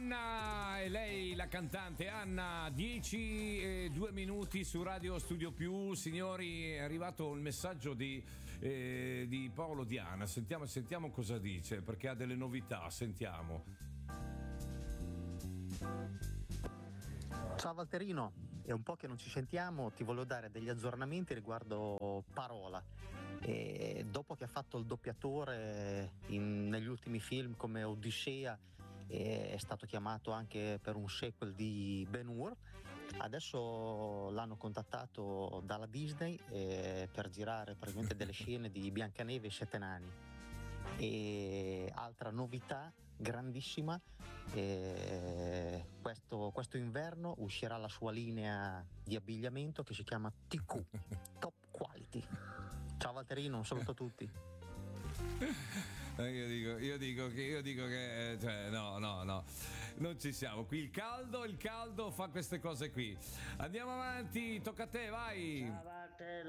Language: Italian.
Anna, e lei la cantante Anna, 10 e 2 minuti su Radio Studio Più. Signori, è arrivato il messaggio di Paolo Diana. Sentiamo cosa dice, perché ha delle novità. Sentiamo. Ciao Valterino, è un po' che non ci sentiamo, ti volevo dare degli aggiornamenti riguardo Parola. E dopo che ha fatto il doppiatore negli ultimi film come Odissea, è stato chiamato anche per un sequel di Ben-Hur. Adesso l'hanno contattato dalla Disney per girare praticamente delle scene di Biancaneve e Sette Nani. E altra novità grandissima, questo inverno uscirà la sua linea di abbigliamento che si chiama TQ, Top Quality. Ciao Valterino, un saluto a tutti. Io dico che cioè, no, non ci siamo qui. Il caldo fa queste cose qui. Andiamo avanti, tocca a te, vai.